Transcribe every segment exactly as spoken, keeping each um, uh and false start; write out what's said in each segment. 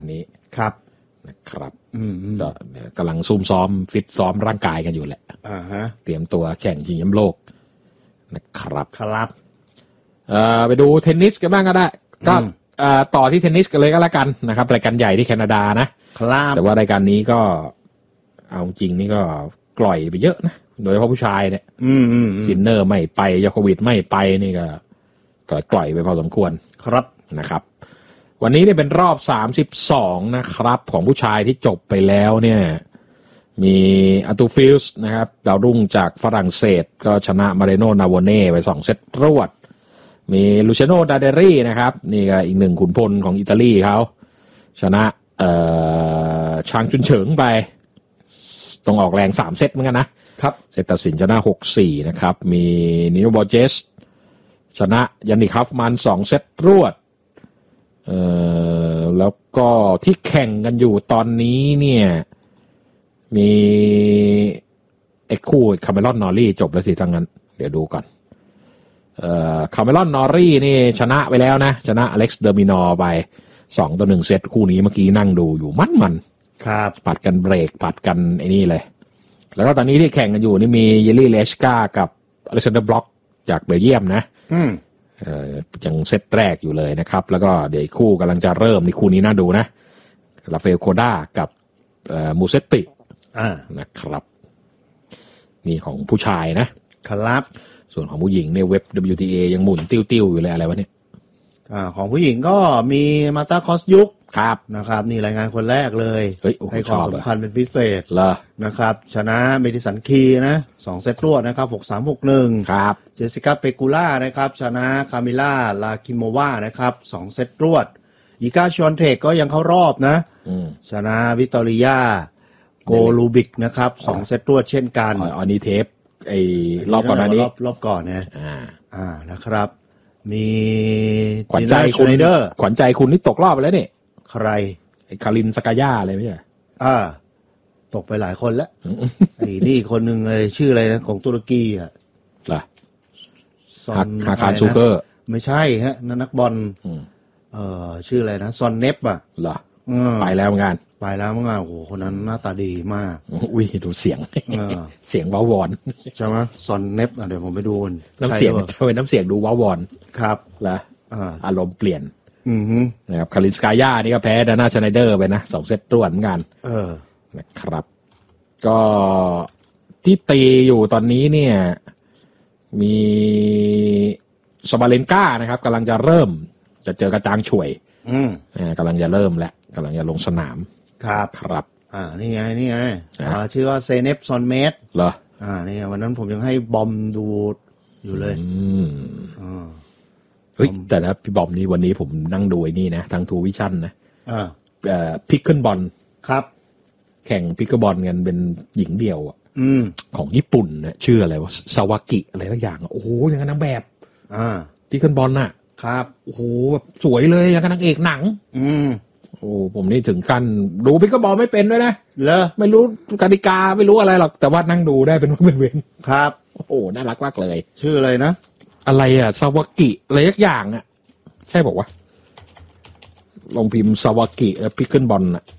นี้ครับนะครับอืมก็กำลังซุ่มซ้อมฟิตซ้อมร่างกายกันอยู่แหละอ่าฮะเตรียมตัวแข่งชิงแชมป์โลกนะครับครับเอ่อไปดูเทนนิสกันบ้างก็ได้ก็เอ่อต่อที่เทนนิสกันเลยก็แล้วกันนะครับรายการใหญ่ที่แคนาดานะครับแต่ว่ารายการนี้ก็เอาจริงนี่ก็กล่อยไปเยอะนะโดยเฉพาะผู้ชายเนี่ยซินเนอร์ไม่ไปยาโควิดไม่ไปนี่ก็กล่อยไปพอสมควรครับนะครับวันนี้เนี่ยเป็นรอบสามสิบสองนะครับของผู้ชายที่จบไปแล้วเนี่ยมีอาตูฟิลส์นะครับดาวรุ่งจากฝรั่งเศสก็ชนะมาเรโนนาโวเน่ไปสองเซตรวดมีลูเชโนดาเดรี่นะครับนี่ก็อีกหนึ่งขุนพลของอิตาลีเขาชนะเอ่อชางจุนเฉิงไปต้องออกแรงสามเซตเหมือนกันนะครับเซตตัดสินชนะ หกสี่ นะครับมีนิโนบอร์เจสชนะยานิคฮัฟมันสองเซตรวดเอ่อแล้วก็ที่แข่งกันอยู่ตอนนี้เนี่ยมีไอ้คู่คาเมรอนนอรี่จบแล้วสิทั้งนั้นเดี๋ยวดูก่อนเอ่อคาเมรอนนอรี่นี่ชนะไปแล้วนะชนะอเล็กซ์เดอร์มินอร์ไปสองต่อหนึ่งเซตคู่นี้เมื่อกี้นั่งดูอยู่มันๆครับผัดกันเบรกผัดกันไอ้นี่เลยแล้วก็ตอนนี้ที่แข่งกันอยู่นี่มีเยลลี่เลชกากับอเล็กซานเดอร์บล็อกจากเบลเยียมนะอืมเอ่อยังเซตแรกอยู่เลยนะครับแล้วก็เดี๋ยวคู่กำลังจะเริ่มนี่คู่นี้น่าดูนะราฟาเอลโคด้ากับเอ่อมูเซตติอ่านะครับนี่ของผู้ชายนะครับส่วนของผู้หญิงเนี่ยเว็บ ดับเบิลยู ที เอ ยังหมุนติ้วๆอยู่เลยอะไรวะเนี่ยอ่าของผู้หญิงก็มีมาตาคอสยุกครับนะครับนี่รายงานคนแรกเลยให้ความสำคัญเป็นพิเศษเหรอนะครับชนะเมดิสันคีนะสองเซตรวดนะครับ หกสาม หกหนึ่งครับเจสสิก้าเปกูล่านะครับชนะคามิล่าลาคิโมวานะครับสองเซตรวดอีกาชอนเทคก็ยังเข้ารอบนะชนะวิตอริยาโกลูบิกนะครับสองเซตรวดเช่นกันอ๋อนี่เทปไอ้รอบก่อนหน้านี้รอบรอบก่อนนะอ่าอ่านะครับมีขวัญใจคุณขวัญใจคุณนี่ตกรอบไปแล้วนี่ใครไอ้คารินสกายาอะไรไม่ใช่อ่าตกไปหลายคนแล้วไอ้นี่คนหนึ่งอะไรชื่ออะไรนะของตุรกีอ่ะล่ะซอนฮาคารซูเกอร์ไม่ใช่ฮะนักบอลเอ่อชื่ออะไรนะซอนเนฟอ่ะเหรอไปแล้วเหมือนกันไปแล้วเหมือนกันโอ้โหคนนั้นหน้าตาดีมากอุ้ยดูเสียงเสียงว้าวอนใช่ไหมซอนเนฟอ่ะเดี๋ยวผมไปดูน้ำเสียงจะเป็นน้ำเสียงดูว้าวอนครับแล้วอารมณ์เปลี่ยนอือฮึนะครับคารินสกายานี่ก็แพ้ดาน่าชไนเดอร์ไปนะสองเซตรวดเหมือนกันเออนะครับก็ที่ตีอยู่ตอนนี้เนี่ยมีสบาเลนก้านะครับกำลังจะเริ่มจะเจอกระจางช่วยอืมอ่ากำลังจะเริ่มแล้วกำลังจะลงสนามครับครับอ่านี่ไงนี่ไงอ่าชื่อว่าเซเนฟซอนเมสเหรออ่านี่วันนั้นผมยังให้บอมดูอยู่เลยอืมอ่าเฮ้ยแต่นะพี่บอมนี่วันนี้ผมนั่งดูไอ้นี่นะทางทูวิชั่นนะอ่าเอ่อพิกเกิลบอลครับแข่งพิกเกิลบอลกันเป็นหญิงเดี่ยวอ่ะอืมของญี่ปุ่นนะชื่ออะไรวะซาวากิอะไรสักอย่างโอ้โหอย่างกับนางแบบอ่าพิกเกิลบอลน่ะครับโอ้โหแบบสวยเลยอย่างกับนางเอกหนังอืมโอ้ผมนี่ถึงขั้นดูพิกเกิลบอลไม่เป็นด้วยนะเหรอไม่รู้กติกาไม่รู้อะไรหรอกแต่ว่านั่งดูได้เป็นเป็นเว้นครับโอ้โหน่ารักมากเลยชื่ออะไรนะอะไรอ่ะซาวากิอะไรสักอย่างอ่ะใช่บอกว่าลองพิมพ์ซาวากิแล้วพิกเกิลบอลอ่ะ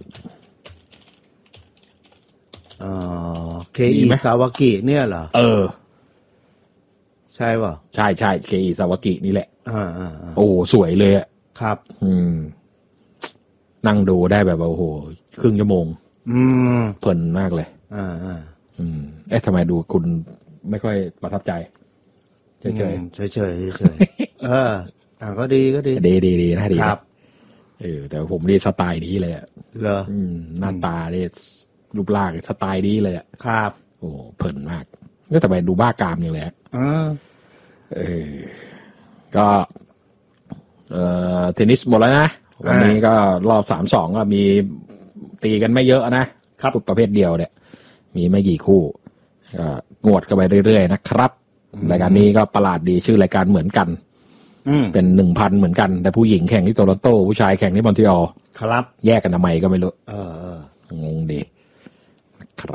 เอ่อเคอีซาวากิเนี่ยเหรอเออใช่ป่ะใช่ใช่เคอีซาวากินี่แหละอ่าอ่าโอ้สวยเลยอ่ะครับอืมนั่งดูได้แบบโอ้โหครึ่งชั่วโมงอืมเพลินมากเลยอ่าอ่าอืมเอ๊ะทำไมดูคุณไม่ค่อยประทับใจเฉยเฉยเฉยเฉยเฉยเอออ่าก็ดีก็ดีดีดีดีนะดีครับเออแต่ผมนี่สไตล์นี้เลยอ่ะเหรออืมหน้าตาเนี่ยรูปร่างสไตล์นี้เลยอ่ะครับโอ้เพลินมากก็ทำไมดูบ้ากามอย่างเลยอ่าเออก็เอ่อเทนนิสหมดแล้วนะวันนี้ก็รอบสามสองก็มีตีกันไม่เยอะนะครับประเภทเดียวเนี่ยมีไม่กี่คู่ก็งวดกันไปเรื่อยๆนะครับรายการนี้ก็ประหลาดดีชื่อรายการเหมือนกันเป็นหนึ่งพันเหมือนกันแต่ผู้หญิงแข่งที่โตลอนโตผู้ชายแข่งที่มอนทรีออลครับแยกกันทำไมก็ไม่รู้เอองงดีครับ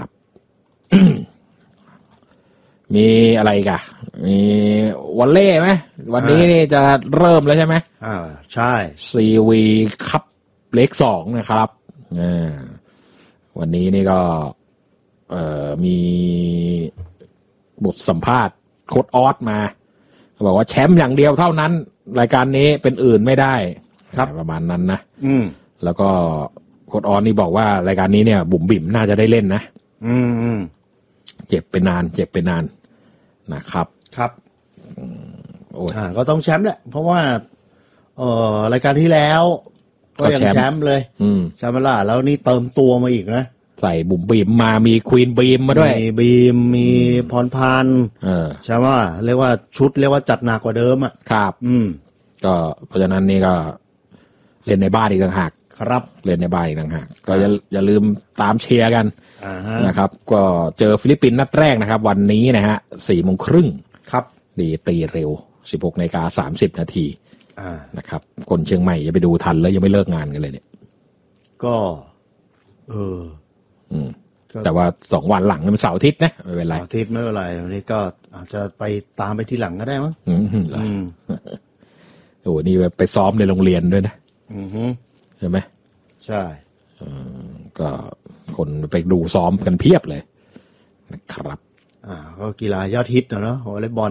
มีอะไรกันมีวอลเล่ไหมวันนี้นี่จะเริ่มแล้วใช่ไหมอ่าใช่ซีวีคัพเลขสองนะครับอ่าวันนี้นี่ก็เอ่อมีบทสัมภาษณ์โค้ชออสมาบอกว่าแชมป์อย่างเดียวเท่านั้นรายการนี้เป็นอื่นไม่ได้ครับประมาณนั้นนะอืมแล้วก็โค้ชออสนี่บอกว่ารายการนี้เนี่ยบุ๋มบิ่มน่าจะได้เล่นนะอืมอืมเจ็บไปนานเจ็บไปนานนะครับครับโอ้ยอ่าก็ต้องแชมป์แหละเพราะว่าเอ่อรายการที่แล้วก็ยังแชมป์เลยอืมแชมป์ล่ะแล้วนี่เติมตัวมาอีกนะใส่บุ๋มบีมมามีควีนบีมมาด้วยมีบีมมีพรพันธ์เออใช่ไหมเรียกว่าชุดเรียกว่าจัดหนักกว่าเดิมอ่ะครับอืมก็เพราะฉะนั้นนี่ก็เล่นในบ้านอีกต่างหากครับเล่นในบ้านอีกต่างหากก็อย่าอย่าลืมตามเชียร์กัน uh-huh. นะครับก็เจอฟิลิปปินส์นัดแรกนะครับวันนี้นะฮะสี่โมงครึ่งครับดีตีเร็วสิบหกนาฬิกาสามสิบนาทีอ่านะครับคนเชียงใหม่อย่าไปดูทันแล้วยังไม่เลิกงานกันเลยเนี่ยก็เอออืมแต่ว่าสองวันหลังมันเสาร์อาทิตย์นะไม่เป็นไรเสาร์อาทิตย์ไม่เป็นไรวันนี้ก็อาจจะไปตามไปทีหลังก็ได้มั้งอืมโอ้นี่ไปซ้อมในโรงเรียนด้วยนะอือฮึใช่ไหมใช่ก็คนไปดูซ้อมกันเพียบเลยนะครับอ่าก็กีฬายอดฮิตนะเนาะวอลเลย์บอล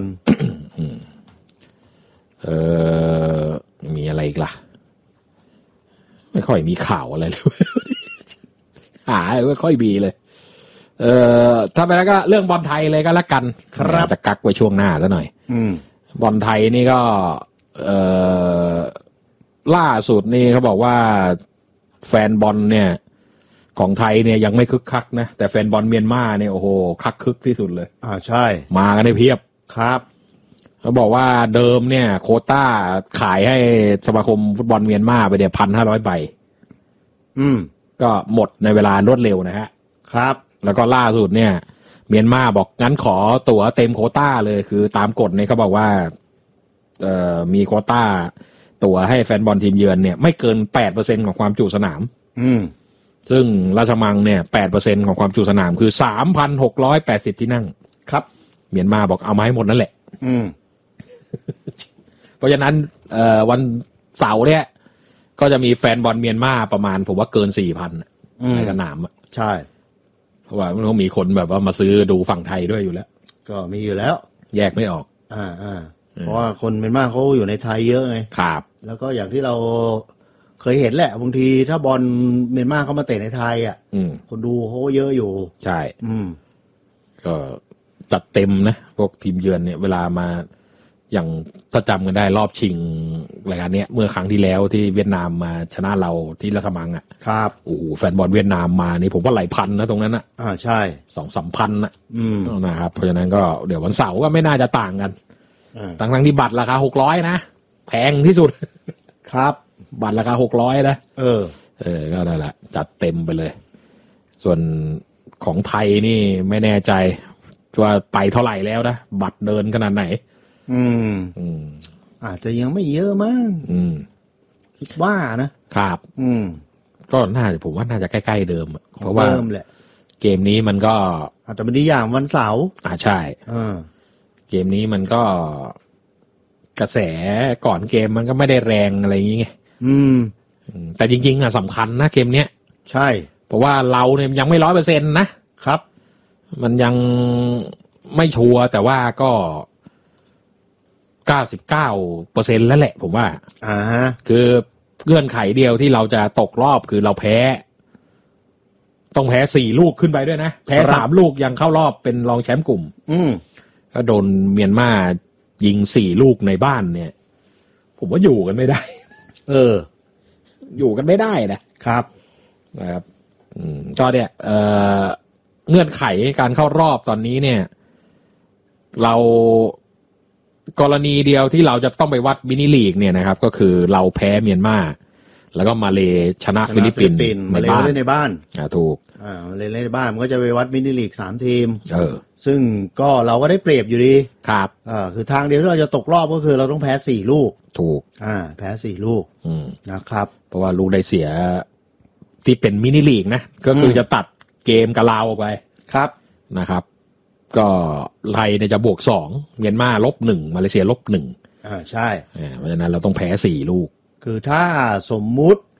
เออมีอะไรอีกล่ะไม่ค่อยมีข่าวอะไรเลยหาไม่ค่อยมีเลยเออถ้าไปแล้วก็เรื่องบอลไทยเลยก็แล้วกันครับจะกักไว้ช่วงหน้าซะหน่อยอืมบอลไทยนี่ก็เออล่าสุดนี่เขาบอกว่าแฟนบอลเนี่ยของไทยเนี่ยยังไม่คึกคักนะแต่แฟนบอลเมียนมาเนี่ยโอ้โหคักคึกที่สุดเลยอ่าใช่มากันได้เพียบครับเขาบอกว่าเดิมเนี่ยโควต้าขายให้สมาคมฟุตบอลเมียนมาไปเนี่ยพันห้าร้อยใบอืมก็หมดในเวลารวดเร็วนะฮะครับแล้วก็ล่าสุดเนี่ยเมียนมาบอกงั้นขอตั๋วเต็มโควต้าเลยคือตามกฎเนี่ยเขาบอกว่าเอ่อมีโควต้าตั๋วให้แฟนบอลทีมเยือนเนี่ยไม่เกิน แปดเปอร์เซ็นต์ ของความจุสนามอืมซึ่งราชมังเนี่ย แปดเปอร์เซ็นต์ ของความจุสนามคือ สามพันหกร้อยแปดสิบ ที่นั่งครับเมียนมาบอกเอามาให้หมดนั่นแหละอืมเพราะฉะนั้นเอ่อวันเสาร์เนี่ยก็จะมีแฟนบอลเมียนมาประมาณผมว่าเกิน สี่พัน ในสนามอ่ะใช่เพราะว่ามันต้องมีคนแบบว่ามาซื้อดูฝั่งไทยด้วยอยู่แล้วก็มีอยู่แล้วแยกไม่ออกอ่าอ่าเพราะว่าคนเมียนมาเขาอยู่ในไทยเยอะไงครับแล้วก็อย่างที่เราเคยเห็นแหละบางทีถ้าบอลเมียนมาเขามาเตะในไทยอ่ะคนดูเขาเยอะอยู่ใช่อืมก็จัดเต็มนะพวกทีมเยือนเนี่ยเวลามาอย่างถ้าจำกันได้รอบชิงรายการเนี้ยเมื่อครั้งที่แล้วที่เวียดนามมาชนะเราที่ราชมังอ่ะครับโอ้โหแฟนบอลเวียดนามมานี่ผมว่าหลายพันนะตรงนั้นนะอ่าใช่สองสามพันนะอืมนะครับเพราะฉะนั้นก็เดี๋ยววันเสาร์ก็ไม่น่าจะต่างกันทั้งทั้งที่บัตรราคาหกร้อยนะแพงที่สุดครับบัตรราคาหกร้อยนะเออเออก็นั่นแหละจัดเต็มไปเลยส่วนของไทยนี่ไม่แน่ใจว่าไปเท่าไหร่แล้วนะบัตรเดินขนาดไหนอืมอืมอาจจะยังไม่เยอะมั้งอืมคิดว่านะครับอืมก็น่าจะผมว่าน่าจะใกล้ๆเดิมเพราะว่าเกมนี้มันก็อาจจะเป็นดีอย่างวันเสาร์อ่าใช่เออเกมนี้มันก็กระแสก่อนเกมมันก็ไม่ได้แรงอะไรอย่างเงี้ยอืมแต่จริงๆอ่ะสำคัญนะเกมเนี้ยใช่เพราะว่าเราเนี่ยยังไม่ร้อยเปอร์เซ็นต์นะครับมันยังไม่ชัวร์แต่ว่าก็เก้าสิบเก้าเปอร์เซ็นต์แล้วแหละผมว่าอ่าคือเงื่อนไขเดียวที่เราจะตกรอบคือเราแพ้ต้องแพ้สี่ลูกขึ้นไปด้วยนะแพ้สามลูกยังเข้ารอบเป็นรองแชมป์กลุ่มอืมก็โดนเมียนมายิงสี่ลูกในบ้านเนี่ยผมว่าอยู่กันไม่ได้เอออยู่กันไม่ได้นะครับนะครับอืมก็เนี่ยเอ่อเงื่อนไขการเข้ารอบตอนนี้เนี่ยเรากรณีเดียวที่เราจะต้องไปวัดมินิลีกเนี่ยนะครับก็คือเราแพ้เมียนมาแล้วก็มาเลชนะฟิลิปปินส์มาเลเล่นในบ้านอ่าถูกอ่ามาเลเล่นในบ้านมันก็จะไปวัดมินิลีกสามทีมเออซึ่งก็เราก็ได้เปรียบอยู่ดีครับอ่าคือทางเดียวที่เราจะตกรอบก็คือเราต้องแพ้สี่ลูกถูกอ่าแพ้สี่ลูกอืมนะครับเพราะว่าลูกได้เสียที่เป็นมินิลีกนะก็คือจะตัดเกมกับลาวออกไปครับนะครับก็ไทยเนี่ยจะบวกสองเมียนมาลบหนึ่งมาเลเซียลบหนึ่งอ่าใช่เพราะฉะนั้นเราต้องแพ้สี่ลูกคือถ้าสมมุติ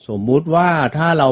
สมมุติว่าถ้าเรา